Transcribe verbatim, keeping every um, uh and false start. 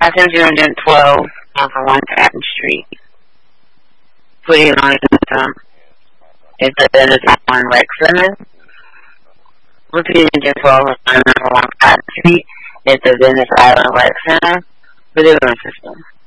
five hundred twelve off of one Patton Street. Putting it on the system. It's the Benetton Rec Center. Repeating again twelve off of one Patton Street. It's the Venice Island Rec Center. Put it on the system.